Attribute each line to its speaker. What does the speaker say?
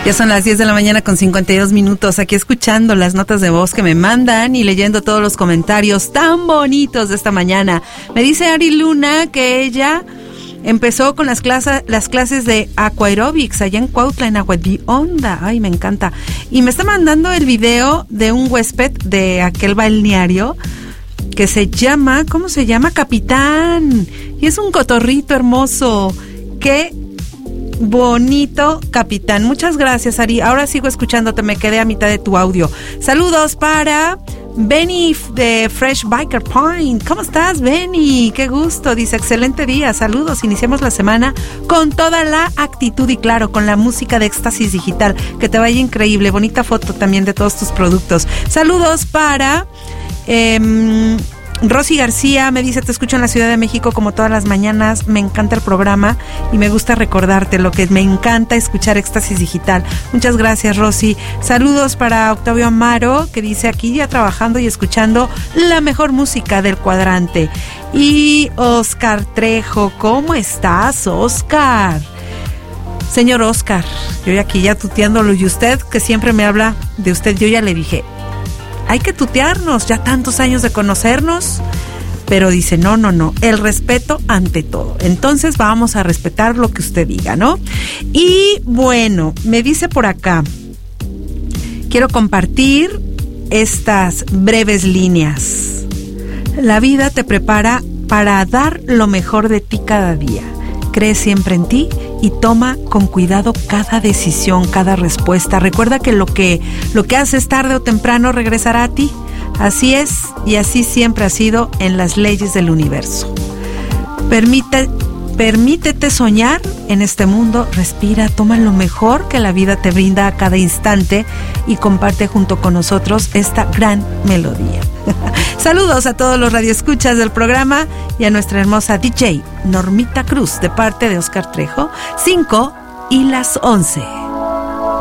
Speaker 1: Ya son las 10 de la mañana con 52 minutos, aquí escuchando las notas de voz que me mandan y leyendo todos los comentarios tan bonitos de esta mañana. Me dice Ari Luna que ella empezó con las clases de aquaerobics allá en Cuautla, en Agua de Onda. Ay, me encanta. Y me está mandando el video de un huésped de aquel balneario que se llama, ¿cómo se llama? Capitán. Y es un cotorrito hermoso. ¡Qué bonito, Capitán! Muchas gracias, Ari. Ahora sigo escuchándote, me quedé a mitad de tu audio. Saludos para Benny de Fresh Biker Point. ¿Cómo estás, Benny? Qué gusto. Dice, excelente día. Saludos. Iniciamos la semana con toda la actitud y claro, con la música de Éxtasis Digital. Que te vaya increíble. Bonita foto también de todos tus productos. Saludos para Rosy García. Me dice, te escucho en la Ciudad de México como todas las mañanas, me encanta el programa y me gusta recordarte lo que me encanta escuchar Éxtasis Digital. Muchas gracias, Rosy. Saludos para Octavio Amaro, que dice, aquí ya trabajando y escuchando la mejor música del cuadrante. Y Oscar Trejo, ¿cómo estás, Oscar? Señor Oscar, yo aquí ya tuteándolo, y usted que siempre me habla de usted, yo ya le dije, hay que tutearnos, ya tantos años de conocernos, pero dice, no, el respeto ante todo. Entonces vamos a respetar lo que usted diga, ¿no? Y bueno, me dice por acá, quiero compartir estas breves líneas. La vida te prepara para dar lo mejor de ti cada día. Cree siempre en ti y toma con cuidado cada decisión, cada respuesta. Recuerda que lo que haces tarde o temprano regresará a ti. Así es y así siempre ha sido en las leyes del universo. Permítete soñar en este mundo, respira, toma lo mejor que la vida te brinda a cada instante y comparte junto con nosotros esta gran melodía. Saludos a todos los radioescuchas del programa y a nuestra hermosa DJ Normita Cruz de parte de Oscar Trejo, 5 y las 11.